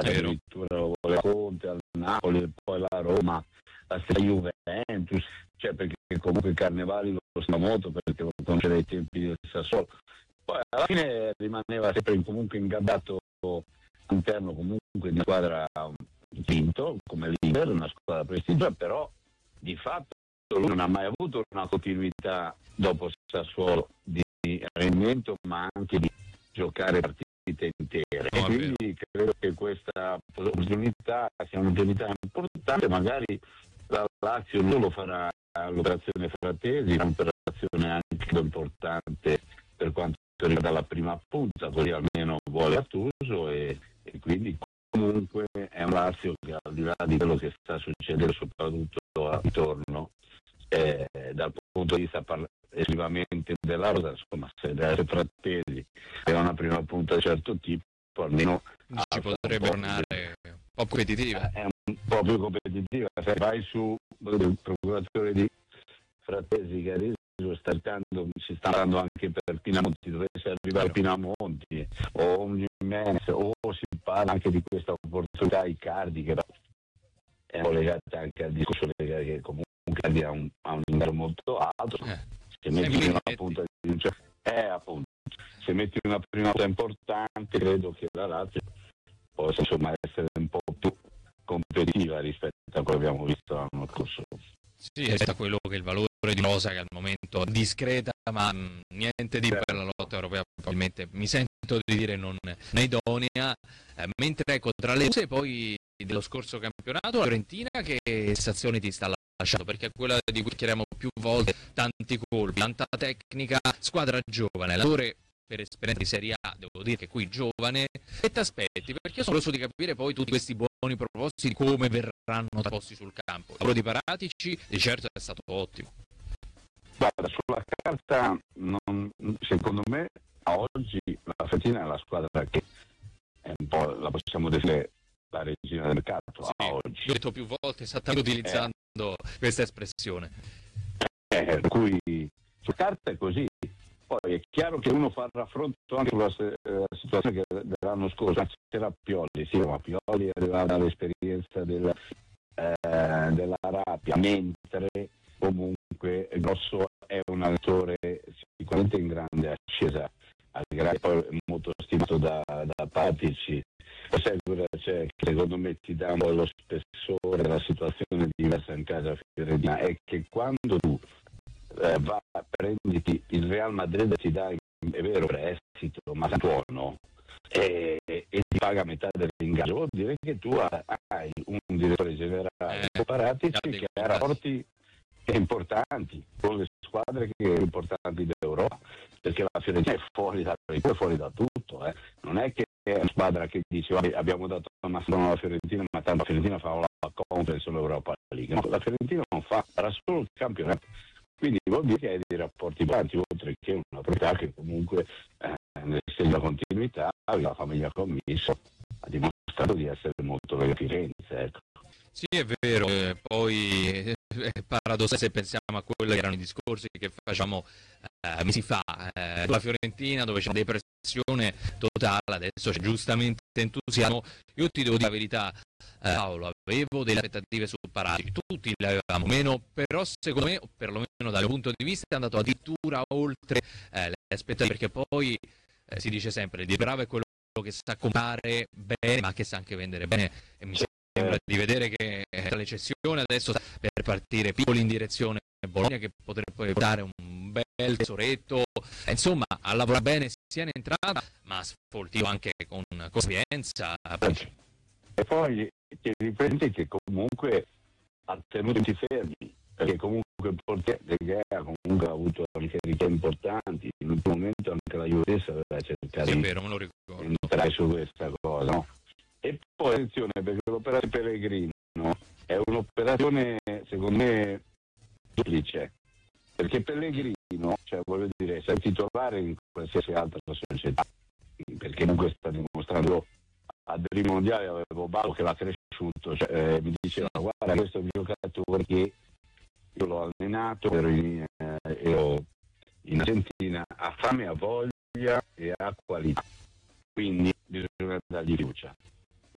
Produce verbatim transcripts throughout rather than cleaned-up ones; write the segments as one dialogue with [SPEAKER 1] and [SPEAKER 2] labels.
[SPEAKER 1] addirittura lo vuole Conte al Napoli e poi la Roma, la stessa Juventus, cioè perché comunque Carnevali lo sta molto perché lo conosce dai tempi del Sassuolo. Poi alla fine rimaneva sempre comunque ingabbiato all'interno comunque di una squadra vinto come l'Inter, una squadra prestigiosa, però di fatto lui non ha mai avuto una continuità dopo Sassuolo di rendimento, ma anche di giocare partite intere. No, e quindi credo che questa opportunità sia un'opportunità importante. Magari la Lazio non solo farà l'operazione Frattesi, ma un'operazione anche importante per quanto riguarda la prima punta, così almeno vuole Gattuso, e, e quindi comunque è un Lazio che al di là di quello che sta succedendo soprattutto intorno eh, dal punto di vista parla- esclusivamente della rosa, insomma, se deve Frattesi è una prima punta di certo tipo, almeno
[SPEAKER 2] ci potrebbe tornare un po' competitiva.
[SPEAKER 1] È un po' più competitiva. Se vai su il procuratore di Frattesi che adesso sta cercando, si sta andando anche per Pinamonti, dovesse arrivare Pinamonti o un Jimenez, o si parla anche di questa opportunità Icardi, che è legata anche al discorso che comunque Icardi ha un, ha un livello molto alto. Eh, se metti una punta di cioè, eh, appunto, se metti una prima punta importante, credo che la Lazio possa insomma essere un po' più competitiva rispetto a quello che abbiamo visto l'anno scorso.
[SPEAKER 2] Sì, è stato quello che è il valore di Rosa, che al momento è discreta, ma mh, niente di per la lotta europea, probabilmente mi sento di dire non, non idonea, eh, mentre ecco tra le due poi dello scorso campionato la Fiorentina che sensazioni ti sta lasciando, perché è quella di cui chiariamo più volte, tanti colpi, tanta tecnica, squadra giovane, allenatore per esperienza di Serie A, devo dire che qui giovane, e ti aspetti, perché io sono curioso di capire poi tutti questi buoni propositi come verranno posti sul campo. Il lavoro di Paratici di certo è stato ottimo.
[SPEAKER 1] Guarda, sulla carta non, secondo me a oggi la Fiorentina è la squadra che è un po', la possiamo definire la regina del mercato, sì, a oggi.
[SPEAKER 2] Io ho detto più volte esattamente utilizzando eh, questa espressione.
[SPEAKER 1] Eh, per cui su carta è così. Poi è chiaro che uno fa il raffronto anche con la, la situazione che dell'anno scorso, c'era Pioli, sì, ma Pioli arrivava dall'esperienza del, eh, della Rapia, mentre comunque Grosso è un allenatore sicuramente in grande ascesa, al grande, poi molto stimato da, da Patici. Sai cosa c'è che secondo me ti dà un po' lo spessore della situazione diversa in casa Fiorentina, è che quando tu Eh, va, prenditi il Real Madrid, ti dà, è vero, prestito, ma buono, e, e ti paga metà dell'ingaggio, vuol dire che tu hai un direttore generale eh, Paratici che ha rapporti importanti con le squadre che importanti d'Europa, perché la Fiorentina è fuori da, è fuori da tutto, eh. Non è che è una squadra che dice abbiamo dato una massima alla Fiorentina, ma tanto la Fiorentina fa la Conference o l'Europa League, no, la Fiorentina non fa, farà solo il campionato. Quindi vuol dire che hai dei rapporti importanti, oltre che una proprietà che comunque eh, nel segno della continuità la famiglia Commisso ha dimostrato di essere molto legata a Firenze. Ecco.
[SPEAKER 2] Sì, è vero, eh, poi è paradossale se pensiamo a quelli che erano i discorsi che facciamo eh, mesi fa, eh, la Fiorentina dove c'è una depressione totale, adesso c'è giustamente entusiasmo. Io ti devo dire la verità, eh, Paolo, avevo delle aspettative su Paratici, tutti le avevamo meno, però secondo me, o perlomeno dal mio punto di vista, è andato addirittura oltre eh, le aspettative, perché poi eh, si dice sempre, il bravo è quello che sa comprare bene, ma che sa anche vendere bene, e mi sembra di vedere che eh, le cessioni adesso per partire piccoli in direzione Bologna, che potrebbe dare un bel tesoretto, eh, insomma a lavorare bene sia in entrata ma sfoltito anche con convenienza.
[SPEAKER 1] E poi ti riprendi che comunque ha tenuto tutti fermi, perché comunque il portiere De Gea comunque ha avuto anche richieste importanti, in un momento anche la Juventus aveva cercato
[SPEAKER 2] sì, di
[SPEAKER 1] entrare su questa cosa, no? E poi attenzione, perché l'operazione Pellegrino è un'operazione secondo me duplice, perché Pellegrino, cioè voglio dire, sei titolare in qualsiasi altra società, perché comunque sta dimostrando a Derby mondiale avevo Balo che l'ha cresciuto, cioè, eh, mi diceva guarda questo è un giocatore che io l'ho allenato, ero in, eh, ero in Argentina, ha fame, ha voglia e ha qualità, quindi bisogna dargli fiducia.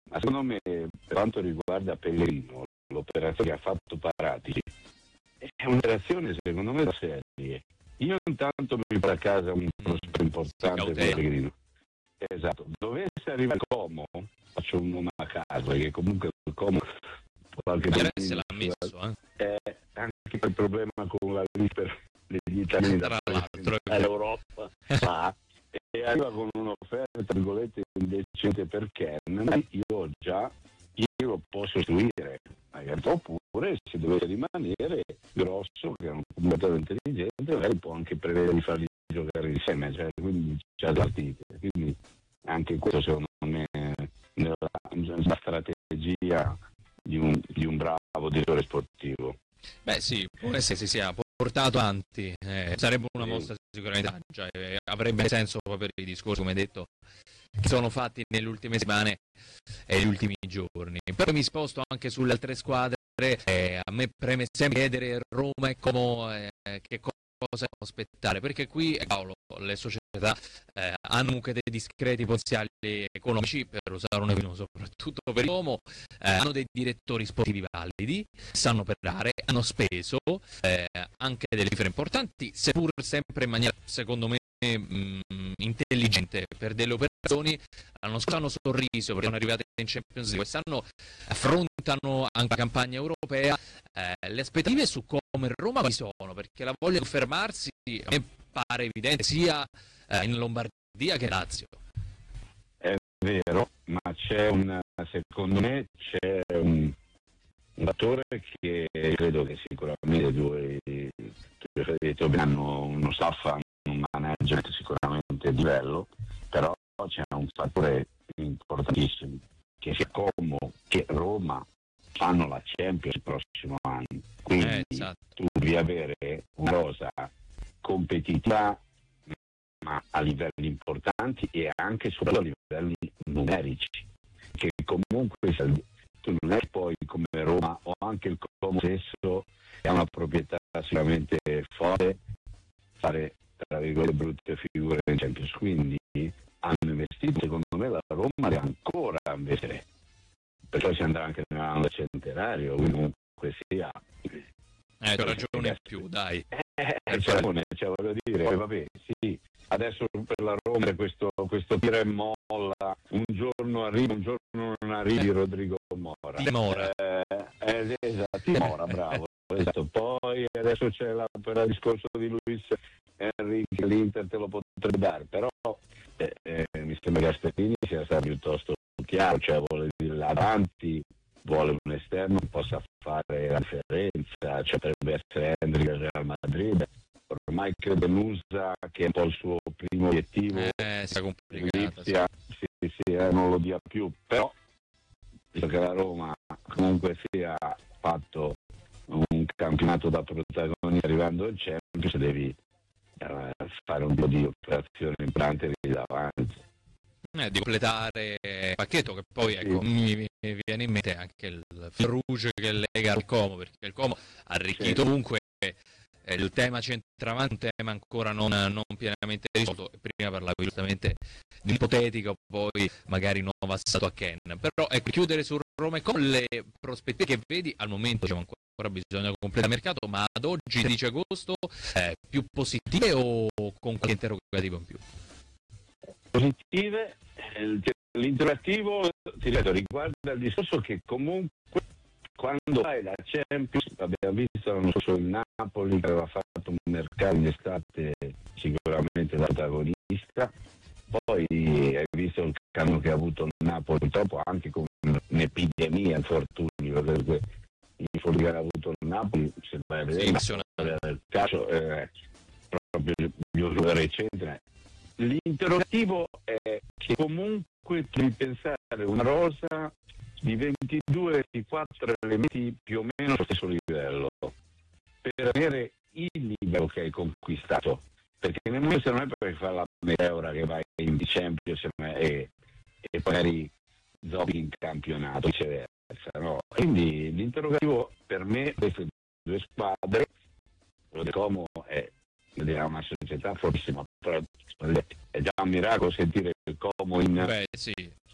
[SPEAKER 1] Ma secondo me, per quanto riguarda Pellegrino, l'operazione che ha fatto Paratici è un'operazione secondo me da serie. Io intanto mi porto a casa un prospetto importante per Pellegrino. Esatto, dovesse arrivare Como, faccio un nome a caso, perché comunque il Como qualche
[SPEAKER 2] se l'ha messo, eh.
[SPEAKER 1] è anche il problema con la lista degli italiani
[SPEAKER 2] tra l'altro
[SPEAKER 1] all'Europa fa, e arriva con un'offerta tra virgolette indecente per Ken. Io già io lo posso istruire, oppure se dovesse rimanere Grosso, che è un giocatore intelligente, magari può anche prevedere di farli giocare insieme, cioè, quindi c'è partite, quindi anche questo secondo me nella, nella strategia di un, di un bravo direttore sportivo.
[SPEAKER 2] Beh sì, può essere si sia portato avanti, eh, sarebbe una mossa sicuramente, cioè, eh, avrebbe senso per i discorsi, come detto, che sono fatti nelle ultime settimane e negli ultimi giorni. Poi mi sposto anche sulle altre squadre, eh, a me preme sempre chiedere Roma e Como eh, che cosa aspettare, perché qui eh, Paolo, le società eh, hanno comunque dei discreti potenziali economici, per usare un eufemismo, soprattutto per l'uomo, eh, hanno dei direttori sportivi validi, sanno operare, hanno speso eh, anche delle cifre importanti, seppur sempre in maniera secondo me mh, intelligente, per delle operazioni. L'anno scorso hanno sorriso perché sono arrivati in Champions League, quest'anno affrontano anche la campagna europea. Eh, le aspettative su come Roma vi sono, perché la voglia di fermarsi a me pare evidente sia eh, in Lombardia che in Lazio.
[SPEAKER 1] È vero, ma c'è un, secondo me c'è un, un fattore che credo che sicuramente due, due hanno uno staff, un management sicuramente di livello, però c'è un fattore importantissimo, che sia Como che Roma fanno la Champions il prossimo anno, quindi
[SPEAKER 2] eh, esatto.
[SPEAKER 1] tu devi avere una rosa competitiva ma a livelli importanti e anche soprattutto a livelli numerici, che comunque tu non è poi come Roma o anche il Como stesso che ha una proprietà sicuramente forte, fare tra virgolette brutte figure in Champions, quindi hanno investito, secondo me la Roma deve ancora investire, perché si andrà anche nell'anno centenario, quindi comunque sia
[SPEAKER 2] eh, c'è ragione in più, dai
[SPEAKER 1] eh, c'è ragione, cioè, voglio dire, poi vabbè, sì, adesso per la Roma questo, questo tira e molla, un giorno arriva, un giorno non arrivi, Rodrigo Mora
[SPEAKER 2] Mora
[SPEAKER 1] eh, eh, esatto, Mora, bravo, esatto. Poi adesso c'è la, per il discorso di Luis Enrique, l'Inter te lo potrebbe dare, però eh, eh, mi sembra che Gasperini sia stato piuttosto chiaro, cioè vuole dire avanti, vuole un esterno che possa fare la differenza, cioè potrebbe essere Hendrick al Real Madrid. Ormai credo Nusa, che è un po' il suo primo obiettivo,
[SPEAKER 2] eh, sia complicata,
[SPEAKER 1] sì, sì, sì, eh, non lo dia più, però visto che la Roma comunque sia fatto un campionato da protagonista arrivando al Champions, devi eh, fare un po' di operazioni importanti davanti.
[SPEAKER 2] Eh, di completare il pacchetto, che poi ecco, sì. mi, mi viene in mente anche il fil rouge che lega al Como, perché il Como ha arricchito ovunque, sì. eh, il tema centravanti è un tema ancora non, non pienamente risolto. Prima parlavo giustamente di ipotetico, poi magari nuovo assato a Ken, però ecco, chiudere su Roma e Como, le prospettive che vedi al momento, diciamo, ancora bisogna completare il mercato, ma ad oggi dieci agosto eh, più positive o con qualche interrogativo in più?
[SPEAKER 1] Positive, l'interrogativo ti ripeto, riguarda il discorso che comunque quando fai la Champions, abbiamo visto l'anno scorso il Napoli che aveva fatto un mercato in estate sicuramente da protagonista, poi hai visto il cammino che ha avuto il Napoli purtroppo anche con un'epidemia, infortuni, perché gli infortuni che ha avuto il Napoli, se vai a vedere
[SPEAKER 2] sì,
[SPEAKER 1] il caso eh, proprio più recente. L'interrogativo è che comunque devi pensare una rosa di ventidue ventiquattro elementi più o meno allo stesso livello per avere il livello che hai conquistato, perché nel momento non è per fare la meteora che vai in Champions e, e poi dopo in campionato, viceversa, no? Quindi l'interrogativo per me queste due squadre, lo di Como è una società fortissima, però è già un miracolo sentire il Como in,
[SPEAKER 2] Beh, sì.